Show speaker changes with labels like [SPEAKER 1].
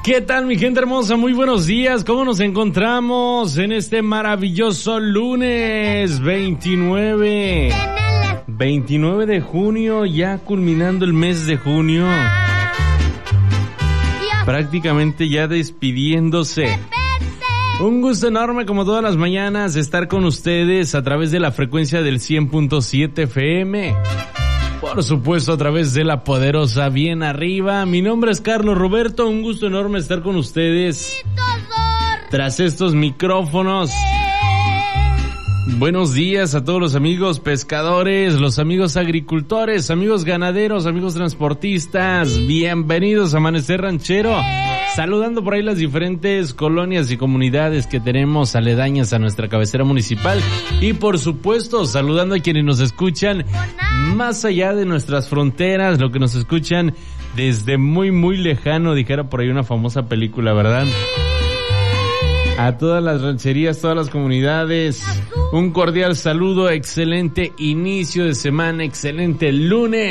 [SPEAKER 1] ¿Qué tal, mi gente hermosa? Muy buenos días. ¿Cómo nos encontramos en este maravilloso lunes 29 de junio, ya culminando el mes de junio? Prácticamente ya despidiéndose. Un gusto enorme, como todas las mañanas, estar con ustedes a través de la frecuencia del 100.7 FM. Por supuesto, a través de la poderosa Bien Arriba. Mi nombre es Carlos Roberto, un gusto enorme estar con ustedes tras estos micrófonos. Buenos días a todos los amigos pescadores, los amigos agricultores, amigos ganaderos, amigos transportistas. Bienvenidos a Amanecer Ranchero. Saludando por ahí las diferentes colonias y comunidades que tenemos aledañas a nuestra cabecera municipal. Y por supuesto, saludando a quienes nos escuchan más allá de nuestras fronteras, lo que nos escuchan desde muy, muy lejano, dijera por ahí una famosa película, ¿verdad? A todas las rancherías, todas las comunidades, un cordial saludo, excelente inicio de semana, excelente lunes.